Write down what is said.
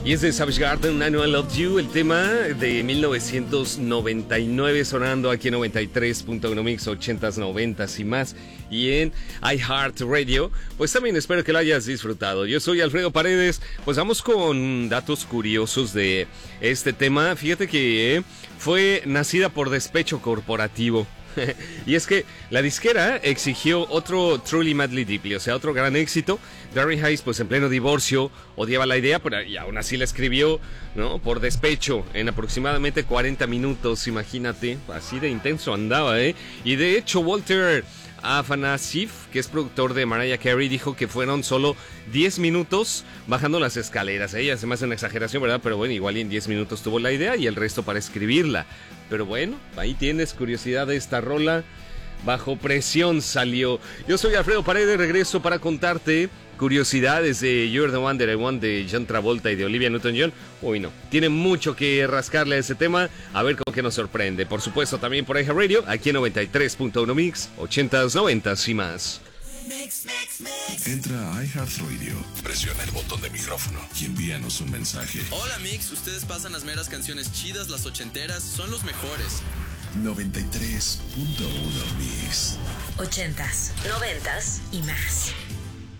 Y es de Savage Garden, I Know I Love You, el tema de 1999 sonando aquí en 93.1 Mix, 80s, 90s y más. Y en iHeartRadio, pues también espero que lo hayas disfrutado. Yo soy Alfredo Paredes, pues vamos con datos curiosos de este tema. Fíjate que fue nacida por despecho corporativo. Y es que la disquera exigió otro Truly Madly Deeply, o sea, otro gran éxito. Darren Hayes, pues en pleno divorcio, odiaba la idea, pero y aún así la escribió, ¿no? Por despecho, en aproximadamente 40 minutos, imagínate, así de intenso andaba, ¿eh? Y de hecho, Walter Afanasieff, que es productor de Mariah Carey, dijo que fueron solo 10 minutos bajando las escaleras. Ella se me hace una exageración, ¿verdad? Pero bueno, igual en 10 minutos tuvo la idea y el resto para escribirla. Pero bueno, ahí tienes curiosidad de esta rola. Bajo presión salió. Yo soy Alfredo Paredes, regreso para contarte curiosidades de You're the One That I Want de John Travolta y de Olivia Newton-John. Uy, no, tiene mucho que rascarle a ese tema, a ver con qué nos sorprende. Por supuesto, también por iHeartRadio, aquí en 93.1 Mix, 80s, 90s y más. Entra a iHeartRadio, presiona el botón de micrófono y envíanos un mensaje. Hola Mix, ustedes pasan las meras canciones chidas, las ochenteras, son los mejores. 93.1 Mix. 80s, 90s y más.